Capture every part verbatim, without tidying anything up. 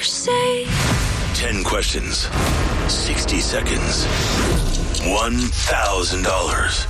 say? ten questions, sixty seconds, one thousand dollars.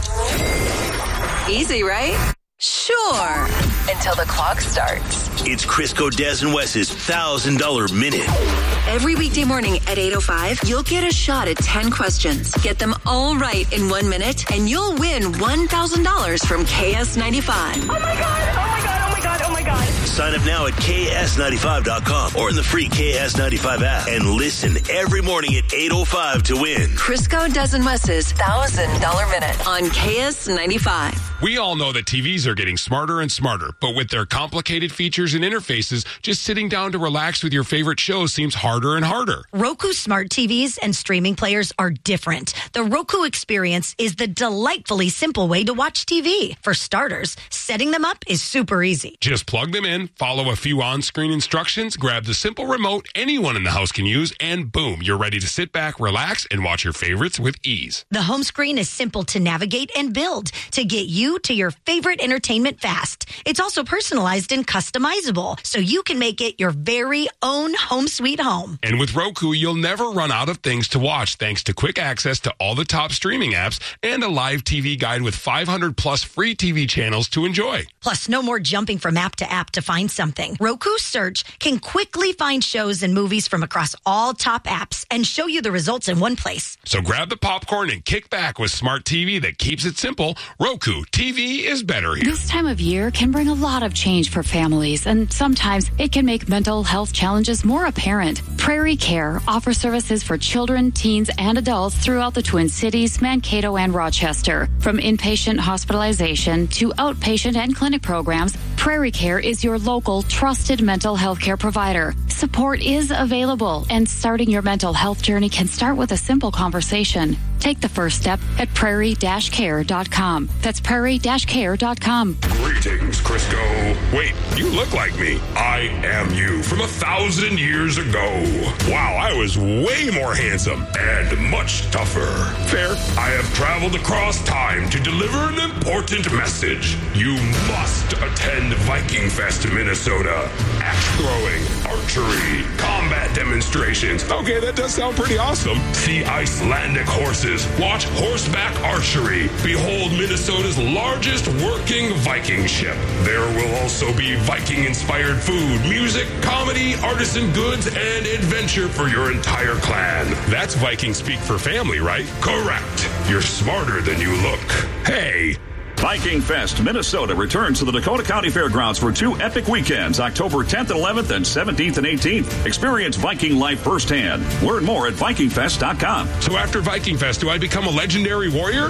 Easy, right? Sure. Until the clock starts. It's Crisco, Des, and Wes's one thousand dollars Minute. Every weekday morning at eight oh five, you'll get a shot at ten questions. Get them all right in one minute, and you'll win one thousand dollars from K S ninety-five. Oh, my God. Oh, my God. Oh, my God. Oh, my God. Sign up now at K S ninety-five dot com or in the free K S ninety-five app and listen every morning at eight oh five to win. Crisco, Des, and Wes's one thousand dollars Minute on K S ninety-five. We all know that T Vs are getting smarter and smarter, but with their complicated features and interfaces, just sitting down to relax with your favorite shows seems harder and harder. Roku smart T Vs and streaming players are different. The Roku experience is the delightfully simple way to watch T V. For starters, setting them up is super easy. Just plug them in, follow a few on-screen instructions, grab the simple remote anyone in the house can use, and boom, you're ready to sit back, relax, and watch your favorites with ease. The home screen is simple to navigate and build to get you to your favorite entertainment fast. It's also personalized and customizable, so you can make it your very own home sweet home. And with Roku, you'll never run out of things to watch thanks to quick access to all the top streaming apps and a live T V guide with five hundred plus free T V channels to enjoy. Plus, no more jumping from app to app to find something. Roku Search can quickly find shows and movies from across all top apps and show you the results in one place. So grab the popcorn and kick back with smart T V that keeps it simple. Roku T V is better here. This time of year can bring a lot of change for families, and sometimes it can make mental health challenges more apparent. Prairie Care offers services for children, teens, and adults throughout the Twin Cities, Mankato, and Rochester. From inpatient hospitalization to outpatient and clinic programs, Prairie Care is your local, trusted mental health care provider. Support is available, and starting your mental health journey can start with a simple conversation. Take the first step at prairie dash care dot com. That's prairie dash care dot com. Greetings, Crisco. Wait, you look like me. I am you from a thousand years ago. Wow, I was way more handsome and much tougher. Fair. I have traveled across time to deliver an important message. You must attend Viking Fest in Minnesota. Axe throwing, archery, combat demonstrations. Okay, that does sound pretty awesome. See Icelandic horses. Watch horseback archery. Behold Minnesota's largest working Viking ship. There will also be Viking-inspired food, music, comedy, artisan goods, and adventure for your entire clan. That's Viking speak for family, right? Correct. You're smarter than you look. Hey. Viking Fest Minnesota returns to the Dakota County Fairgrounds for two epic weekends, October tenth and eleventh and seventeenth and eighteenth. Experience Viking life firsthand. Learn more at viking fest dot com. So after Viking Fest, do I become a legendary warrior?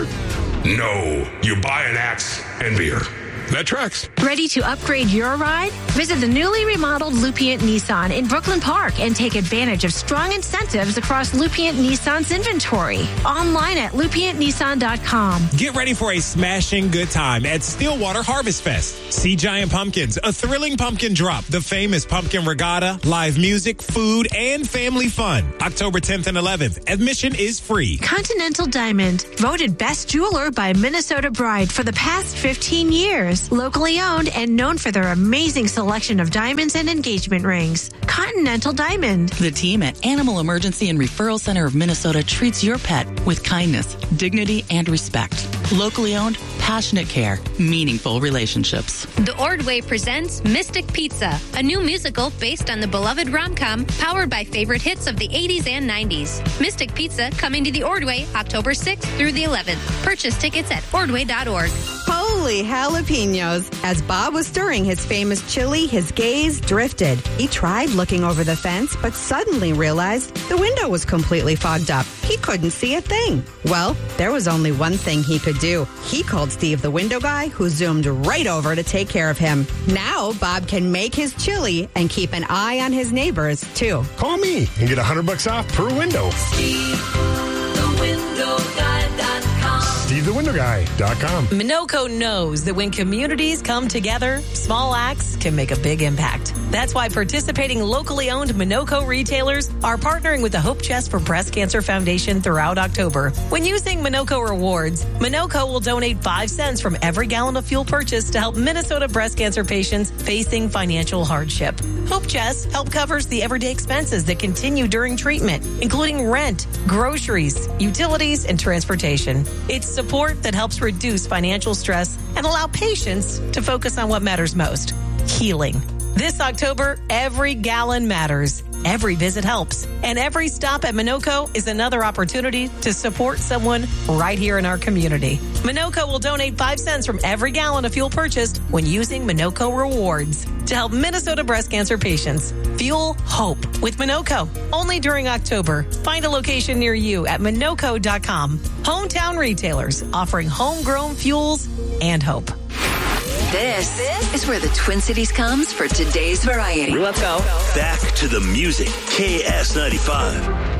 No. You buy an axe and beer. That tracks. Ready to upgrade your ride? Visit the newly remodeled Lupient Nissan in Brooklyn Park and take advantage of strong incentives across Lupient Nissan's inventory. Online at lupient nissan dot com. Get ready for a smashing good time at Stillwater Harvest Fest. See giant pumpkins, a thrilling pumpkin drop, the famous pumpkin regatta, live music, food, and family fun. October tenth and eleventh. Admission is free. Continental Diamond, voted best jeweler by Minnesota Bride for the past fifteen years. Locally owned and known for their amazing selection of diamonds and engagement rings. Continental Diamond. The team at Animal Emergency and Referral Center of Minnesota treats your pet with kindness, dignity, and respect. Locally owned, passionate care, meaningful relationships. The Ordway presents Mystic Pizza, a new musical based on the beloved rom-com, powered by favorite hits of the eighties and nineties. Mystic Pizza coming to the Ordway October sixth through the eleventh. Purchase tickets at ordway dot org. Holy jalapenos. As Bob was stirring his famous chili, his gaze drifted. He tried looking over the fence, but suddenly realized the window was completely fogged up. He couldn't see a thing. Well, there was only one thing he could do. He called Steve the window guy, who zoomed right over to take care of him. Now, Bob can make his chili and keep an eye on his neighbors, too. Call me and get one hundred bucks off per window. Steve the window guy dot com. Steve the window guy dot com. Minoco knows that when communities come together, small acts can make a big impact. That's why participating locally owned Minoco retailers are partnering with the Hope Chest for Breast Cancer Foundation throughout October. When using Minoco Rewards, Minoco will donate five cents from every gallon of fuel purchased to help Minnesota breast cancer patients facing financial hardship. Hope Chest help covers the everyday expenses that continue during treatment, including rent, groceries, utilities, and transportation. It's support that helps reduce financial stress and allow patients to focus on what matters most, healing. This October, every gallon matters. Every visit helps. And every stop at Minoco is another opportunity to support someone right here in our community. Minoco will donate five cents from every gallon of fuel purchased when using Minoco Rewards to help Minnesota breast cancer patients. Fuel hope with Minoco. Only during October. Find a location near you at Minoco dot com. Hometown retailers offering homegrown fuels and hope. This is where the Twin Cities comes for today's variety. Let's go. Back to the music. K S ninety-five.